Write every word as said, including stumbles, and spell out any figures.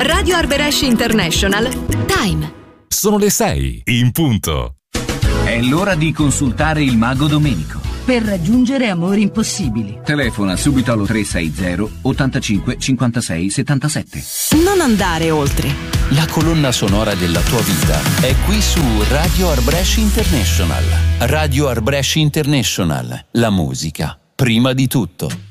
Radio Arbresh International. Time. Sono le sei in punto. È l'ora di consultare il mago Domenico. Per raggiungere amori impossibili. Telefona subito allo tre sei zero ottantacinque cinquantasei settantasette. Non andare oltre. La colonna sonora della tua vita è qui su Radio Arbresh International. Radio Arbresh International. La musica, prima di tutto.